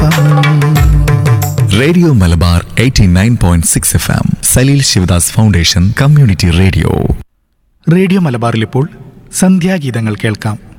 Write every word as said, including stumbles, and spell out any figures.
Radio Malabar eighty nine point six F M Saleel Sivadas foundation community radio. Radio മലബാറിൽ ഇപ്പോൾ സന്ധ്യാഗീതങ്ങൾ കേൾക്കാം.